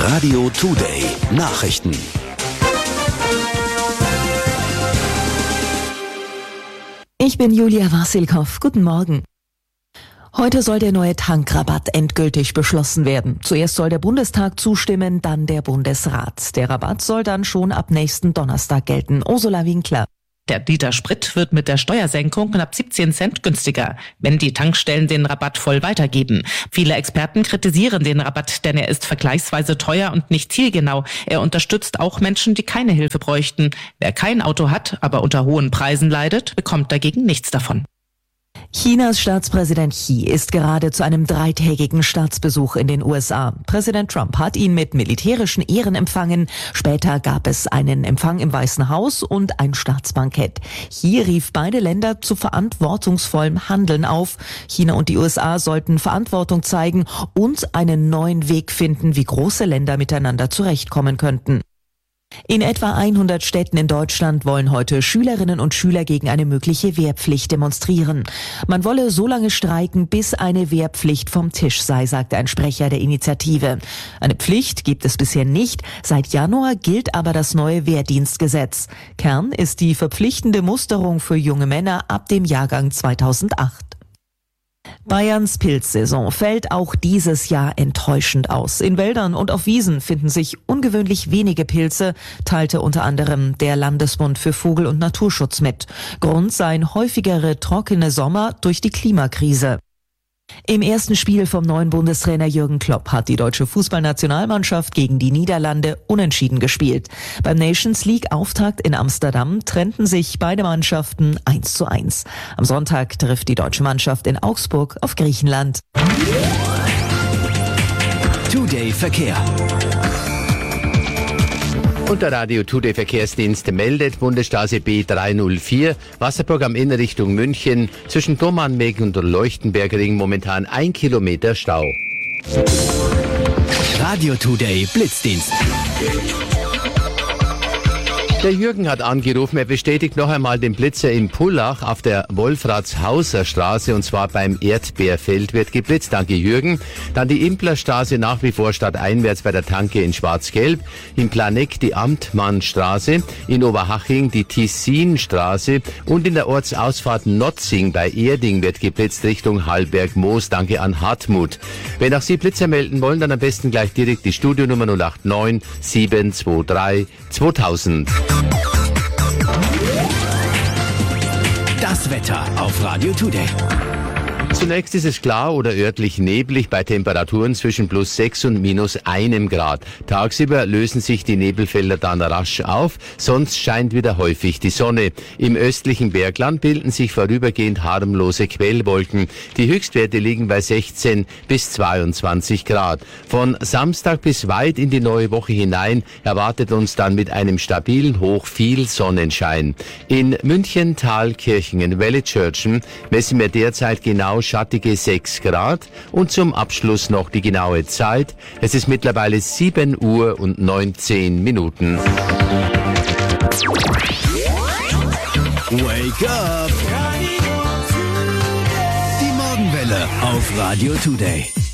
Radio Today Nachrichten. Ich bin Julia Wasilkow. Guten Morgen. Heute soll der neue Tankrabatt endgültig beschlossen werden. Zuerst soll der Bundestag zustimmen, dann der Bundesrat. Der Rabatt soll dann schon ab nächsten Donnerstag gelten. Ursula Winkler. Der Liter Sprit wird mit der Steuersenkung knapp 17 Cent günstiger, wenn die Tankstellen den Rabatt voll weitergeben. Viele Experten kritisieren den Rabatt, denn er ist vergleichsweise teuer und nicht zielgenau. Er unterstützt auch Menschen, die keine Hilfe bräuchten. Wer kein Auto hat, aber unter hohen Preisen leidet, bekommt dagegen nichts davon. Chinas Staatspräsident Xi ist gerade zu einem 3-tägigen Staatsbesuch in den USA. Präsident Trump hat ihn mit militärischen Ehren empfangen. Später gab es einen Empfang im Weißen Haus und ein Staatsbankett. Xi rief beide Länder zu verantwortungsvollem Handeln auf. China und die USA sollten Verantwortung zeigen und einen neuen Weg finden, wie große Länder miteinander zurechtkommen könnten. In etwa 100 Städten in Deutschland wollen heute Schülerinnen und Schüler gegen eine mögliche Wehrpflicht demonstrieren. Man wolle so lange streiken, bis eine Wehrpflicht vom Tisch sei, sagte ein Sprecher der Initiative. Eine Pflicht gibt es bisher nicht. Seit Januar gilt aber das neue Wehrdienstgesetz. Kern ist die verpflichtende Musterung für junge Männer ab dem Jahrgang 2008. Bayerns Pilzsaison fällt auch dieses Jahr enttäuschend aus. In Wäldern und auf Wiesen finden sich ungewöhnlich wenige Pilze, teilte unter anderem der Landesbund für Vogel- und Naturschutz mit. Grund seien häufigere trockene Sommer durch die Klimakrise. Im ersten Spiel vom neuen Bundestrainer Jürgen Klopp hat die deutsche Fußballnationalmannschaft gegen die Niederlande unentschieden gespielt. Beim Nations League Auftakt in Amsterdam trennten sich beide Mannschaften 1:1. Am Sonntag trifft die deutsche Mannschaft in Augsburg auf Griechenland. Today Verkehr. Und der Radio Today Verkehrsdienst meldet Bundesstraße B304, Wasserburg in Richtung München, zwischen Dommannmegen und Leuchtenbergring momentan 1 Kilometer Stau. Radio Today Blitzdienst. Der Jürgen hat angerufen, er bestätigt noch einmal den Blitzer in Pullach auf der Wolfratshauser Straße, und zwar beim Erdbeerfeld wird geblitzt. Danke Jürgen. Dann die Implerstraße nach wie vor stadteinwärts bei der Tanke in Schwarz-Gelb. In Planegg die Amtmannstraße, in Oberhaching die Tissinstraße und in der Ortsausfahrt Notzing bei Erding wird geblitzt Richtung Hallberg-Moos. Danke an Hartmut. Wenn auch Sie Blitzer melden wollen, dann am besten gleich direkt die Studionummer 089 723 2000. Das Wetter auf Radio Today. Zunächst ist es klar oder örtlich neblig bei Temperaturen zwischen +6 und -1 Grad. Tagsüber lösen sich die Nebelfelder dann rasch auf, sonst scheint wieder häufig die Sonne. Im östlichen Bergland bilden sich vorübergehend harmlose Quellwolken. Die Höchstwerte liegen bei 16 bis 22 Grad. Von Samstag bis weit in die neue Woche hinein erwartet uns dann mit einem stabilen Hoch viel Sonnenschein. In München, Thalkirchen, Wellitzschörtchen messen wir derzeit genau schattige 6 Grad und zum Abschluss noch die genaue Zeit. Es ist mittlerweile 7 Uhr und 19 Minuten. Wake up! Die Morgenwelle auf Radio Today.